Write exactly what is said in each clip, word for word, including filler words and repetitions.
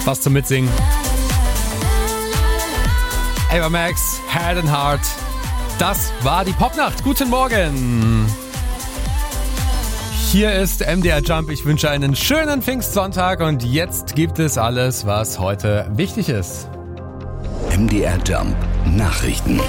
Was zum Mitsingen. Ava Max, Head and Heart. Das war die Popnacht. Guten Morgen. Hier ist M D R Jump. Ich wünsche einen schönen Pfingstsonntag und jetzt gibt es alles, was heute wichtig ist. M D R Jump Nachrichten.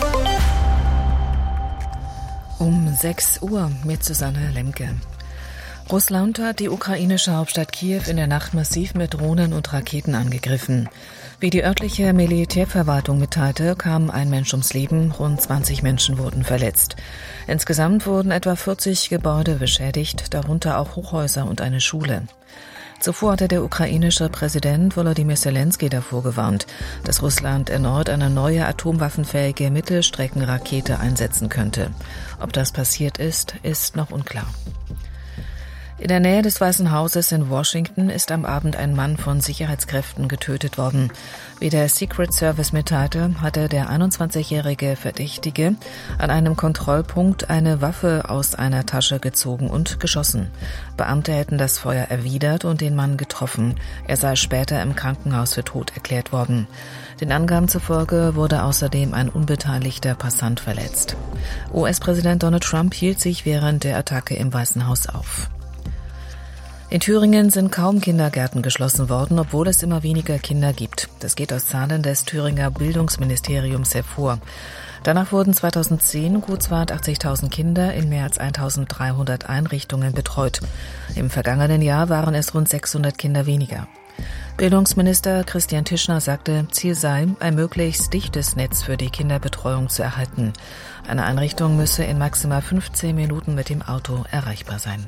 Um sechs Uhr mit Susanne Lemke. Russland hat die ukrainische Hauptstadt Kiew in der Nacht massiv mit Drohnen und Raketen angegriffen. Wie die örtliche Militärverwaltung mitteilte, kam ein Mensch ums Leben, rund zwanzig Menschen wurden verletzt. Insgesamt wurden etwa vierzig Gebäude beschädigt, darunter auch Hochhäuser und eine Schule. Zuvor hatte der ukrainische Präsident Volodymyr Zelensky davor gewarnt, dass Russland erneut eine neue atomwaffenfähige Mittelstreckenrakete einsetzen könnte. Ob das passiert ist, ist noch unklar. In der Nähe des Weißen Hauses in Washington ist am Abend ein Mann von Sicherheitskräften getötet worden. Wie der Secret Service mitteilte, hatte der einundzwanzigjährige Verdächtige an einem Kontrollpunkt eine Waffe aus einer Tasche gezogen und geschossen. Beamte hätten das Feuer erwidert und den Mann getroffen. Er sei später im Krankenhaus für tot erklärt worden. Den Angaben zufolge wurde außerdem ein unbeteiligter Passant verletzt. U S-Präsident Donald Trump hielt sich während der Attacke im Weißen Haus auf. In Thüringen sind kaum Kindergärten geschlossen worden, obwohl es immer weniger Kinder gibt. Das geht aus Zahlen des Thüringer Bildungsministeriums hervor. Danach wurden zweitausendzehn gut zweihundertachtzigtausend Kinder in mehr als eintausenddreihundert Einrichtungen betreut. Im vergangenen Jahr waren es rund sechshundert Kinder weniger. Bildungsminister Christian Tischner sagte, Ziel sei, ein möglichst dichtes Netz für die Kinderbetreuung zu erhalten. Eine Einrichtung müsse in maximal fünfzehn Minuten mit dem Auto erreichbar sein.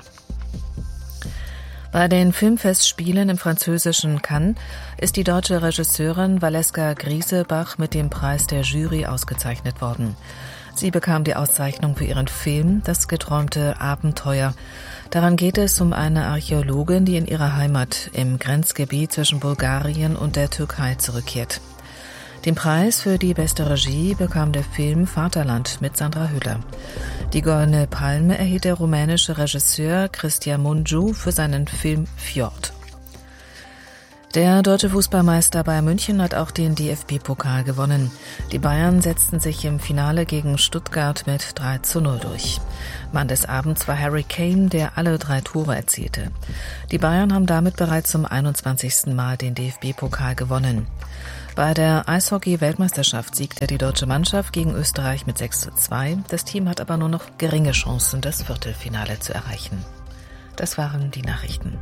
Bei den Filmfestspielen im französischen Cannes ist die deutsche Regisseurin Valeska Griesebach mit dem Preis der Jury ausgezeichnet worden. Sie bekam die Auszeichnung für ihren Film Das geträumte Abenteuer. Daran geht es um eine Archäologin, die in ihrer Heimat im Grenzgebiet zwischen Bulgarien und der Türkei zurückkehrt. Den Preis für die beste Regie bekam der Film Vaterland mit Sandra Hüller. Die Goldene Palme erhielt der rumänische Regisseur Cristian Mungiu für seinen Film Fjord. Der deutsche Fußballmeister Bayern München hat auch den D F B-Pokal gewonnen. Die Bayern setzten sich im Finale gegen Stuttgart mit drei zu null durch. Mann des Abends war Harry Kane, der alle drei Tore erzielte. Die Bayern haben damit bereits zum einundzwanzigsten Mal den D F B-Pokal gewonnen. Bei der Eishockey-Weltmeisterschaft siegte die deutsche Mannschaft gegen Österreich mit sechs zu zwei. Das Team hat aber nur noch geringe Chancen, das Viertelfinale zu erreichen. Das waren die Nachrichten.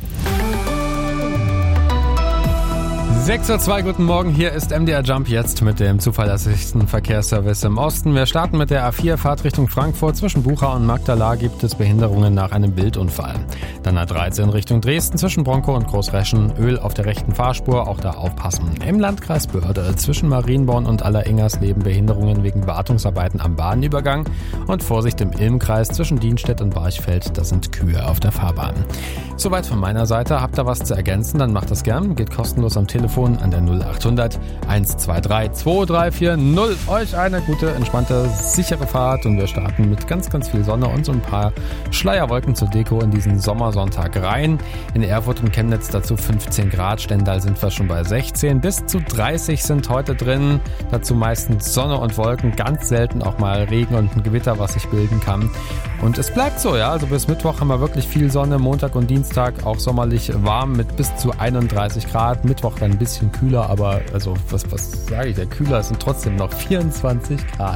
sechs Uhr zwei, guten Morgen, hier ist M D R Jump jetzt mit dem zuverlässigsten Verkehrsservice im Osten. Wir starten mit der A vier Fahrtrichtung Frankfurt. Zwischen Bucha und Magdala gibt es Behinderungen nach einem Bildunfall. Dann A dreizehn Richtung Dresden zwischen Bronkow und Großreschen. Öl auf der rechten Fahrspur, auch da aufpassen. Im Landkreis Börde zwischen Marienborn und Alleringers-Leben Behinderungen wegen Wartungsarbeiten am Bahnübergang. Und Vorsicht im Ilmkreis zwischen Dienstedt und Barchfeld, das sind Kühe auf der Fahrbahn. Soweit von meiner Seite. Habt ihr was zu ergänzen, dann macht das gern. Geht kostenlos am Telefon an der null achthundert hundertzweiundzwanzig zwei drei vier null. Euch eine gute, entspannte, sichere Fahrt und wir starten mit ganz, ganz viel Sonne und so ein paar Schleierwolken zur Deko in diesen Sommersonntag rein. In Erfurt und Chemnitz dazu fünfzehn Grad, Stendal sind wir schon bei sechzehn, bis zu dreißig sind heute drin. Dazu meistens Sonne und Wolken, ganz selten auch mal Regen und ein Gewitter, was sich bilden kann. Und es bleibt so, ja, also bis Mittwoch haben wir wirklich viel Sonne, Montag und Dienstag auch sommerlich warm mit bis zu einunddreißig Grad, Mittwoch dann ein bisschen kühler, aber also was, was sage ich, der kühler sind trotzdem noch vierundzwanzig Grad.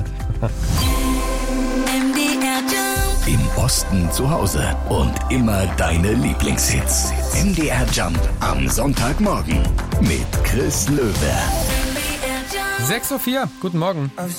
Im Osten zu Hause und immer deine Lieblingshits. M D R Jump am Sonntagmorgen mit Chris Löwe. sechs Uhr vier, guten Morgen.